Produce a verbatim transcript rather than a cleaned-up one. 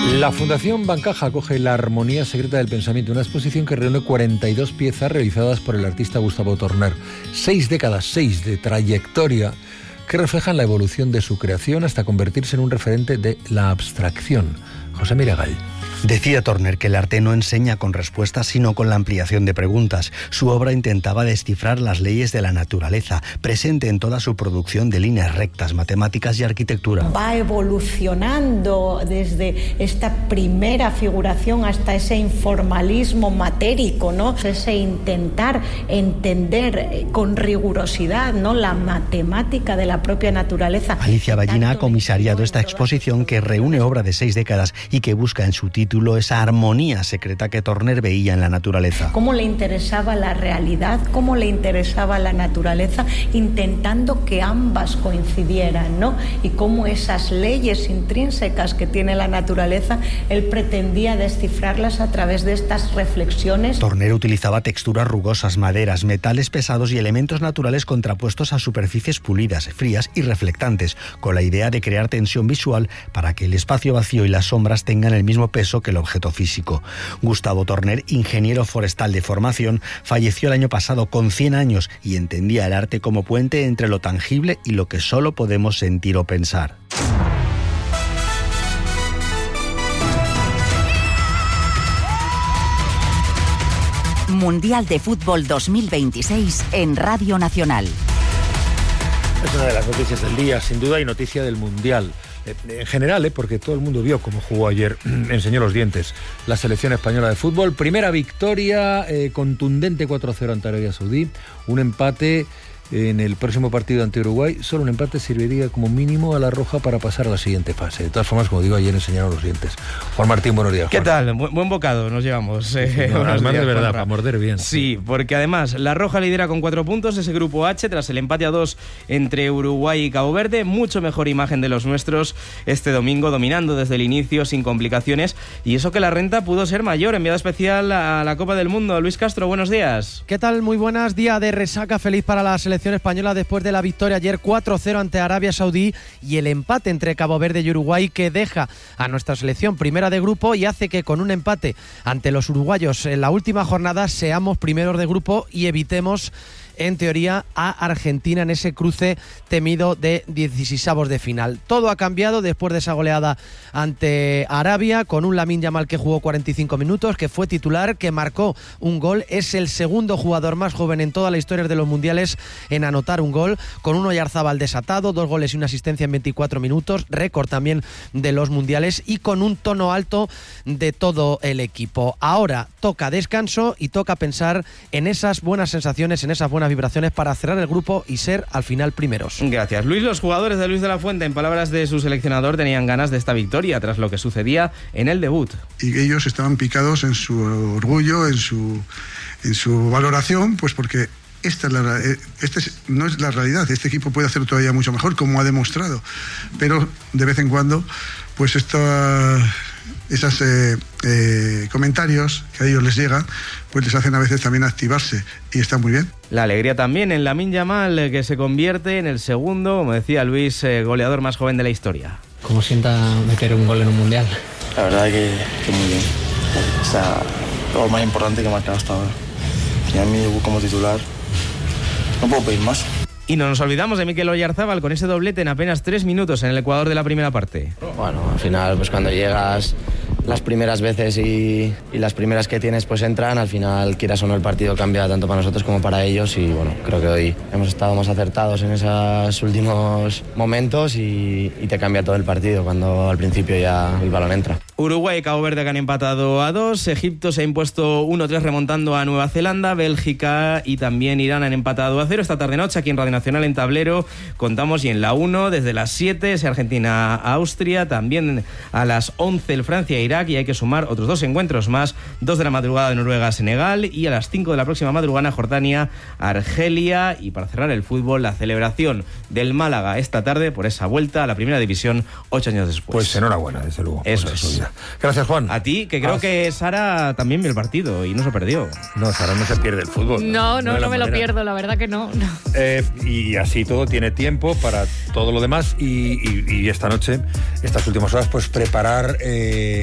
La Fundación Bancaja acoge La Armonía Secreta del Pensamiento, una exposición que reúne cuarenta y dos piezas realizadas por el artista Gustavo Torner. Seis décadas, seis de trayectoria que reflejan la evolución de su creación hasta convertirse en un referente de la abstracción. José Miragall. Decía Torner que el arte no enseña con respuestas, sino con la ampliación de preguntas. Su obra intentaba descifrar las leyes de la naturaleza, presente en toda su producción de líneas rectas, matemáticas y arquitectura. Va evolucionando desde esta primera figuración hasta ese informalismo matérico, ¿no? Ese intentar entender con rigurosidad, ¿no?, la matemática de la propia naturaleza. Alicia Ballina ha comisariado esta exposición que reúne obra de seis décadas y que busca en su título esa armonía secreta que Torner veía en la naturaleza. Cómo le interesaba la realidad, cómo le interesaba la naturaleza, intentando que ambas coincidieran, ¿no? Y cómo esas leyes intrínsecas que tiene la naturaleza, él pretendía descifrarlas a través de estas reflexiones. Torner utilizaba texturas rugosas, maderas, metales pesados y elementos naturales contrapuestos a superficies pulidas, frías y reflectantes, con la idea de crear tensión visual para que el espacio vacío y las sombras tengan el mismo peso que el objeto físico. Gustavo Torner, ingeniero forestal de formación, falleció el año pasado con cien años y entendía el arte como puente entre lo tangible y lo que solo podemos sentir o pensar. Mundial de Fútbol dos mil veintiséis en Radio Nacional. Es una de las noticias del día, sin duda, y noticia del Mundial. En general, ¿eh? porque todo el mundo vio cómo jugó ayer, enseñó los dientes, la selección española de fútbol. Primera victoria eh, contundente cuatro a cero ante Arabia Saudí, un empate en el próximo partido ante Uruguay. Solo un empate serviría como mínimo a la roja para pasar a la siguiente fase. De todas formas, como digo, ayer enseñaron los dientes. Juan Martín, buenos días, Juan. ¿Qué tal? Bu- buen bocado nos llevamos. Eh, Sí, no, buenos además días, de verdad, Juanra. para morder bien. Sí, porque además la roja lidera con cuatro puntos ese grupo H tras el empate a dos entre Uruguay y Cabo Verde. Mucho mejor imagen de los nuestros este domingo, dominando desde el inicio sin complicaciones. Y eso que la renta pudo ser mayor. Enviado especial a la Copa del Mundo. Luis Castro, buenos días. ¿Qué tal? Muy buenas. Día de resaca feliz para la selección española después de la victoria ayer cuatro cero ante Arabia Saudí y el empate entre Cabo Verde y Uruguay, que deja a nuestra selección primera de grupo y hace que con un empate ante los uruguayos en la última jornada seamos primeros de grupo y evitemos, en teoría, a Argentina en ese cruce temido de dieciseisavos de final. Todo ha cambiado después de esa goleada ante Arabia, con un Lamine Yamal que jugó cuarenta y cinco minutos, que fue titular, que marcó un gol. Es el segundo jugador más joven en toda la historia de los mundiales en anotar un gol, con un Oyarzábal desatado, dos goles y una asistencia en veinticuatro minutos, récord también de los mundiales, y con un tono alto de todo el equipo. Ahora toca descanso y toca pensar en esas buenas sensaciones, en esas buenas vibraciones para cerrar el grupo y ser al final primeros. Gracias, Luis. Los jugadores de Luis de la Fuente, en palabras de su seleccionador, tenían ganas de esta victoria tras lo que sucedía en el debut. Y ellos estaban picados en su orgullo, en su, en su valoración, pues porque esta, es la, esta es, no es la realidad. Este equipo puede hacer todavía mucho mejor, como ha demostrado, pero de vez en cuando pues esto, esos eh, eh, comentarios que a ellos les llegan, pues les hacen a veces también activarse, y está muy bien. La alegría también en Lamine Yamal, que se convierte en el segundo, como decía Luis, eh, goleador más joven de la historia. ¿Cómo sienta meter un gol en un mundial? La verdad que, que muy bien. O sea, lo más importante que he marcado hasta ahora. Y a mí como titular no puedo pedir más. Y no nos olvidamos de Mikel Oyarzábal con ese doblete en apenas tres minutos en el Ecuador de la primera parte. Bueno, al final, pues cuando llegas las primeras veces y, y las primeras que tienes pues entran, al final, quieras o no, el partido cambia tanto para nosotros como para ellos, y bueno, creo que hoy hemos estado más acertados en esos últimos momentos y, y te cambia todo el partido cuando al principio ya el balón entra. Uruguay y Cabo Verde que han empatado a dos, Egipto se ha impuesto uno tres remontando a Nueva Zelanda, Bélgica y también Irán han empatado a cero. Esta tarde-noche aquí en Radio Nacional en Tablero contamos, y en la uno desde las siete es Argentina-Austria, también a las once el Francia-Irak, y hay que sumar otros dos encuentros más, dos de la madrugada de Noruega-Senegal y a las cinco de la próxima madrugada Jordania-Argelia. Y para cerrar el fútbol, la celebración del Málaga esta tarde por esa vuelta a la primera división ocho años después. Pues enhorabuena, desde luego. Eso es. Gracias, Juan. A ti, que creo ah, que Sara también vio el partido y no se perdió. No, Sara no se pierde el fútbol. No, no, no, no me manera. lo pierdo, la verdad que no. no. Eh, y así todo tiene tiempo para todo lo demás, y, y, y esta noche, estas últimas horas, pues preparar... Eh,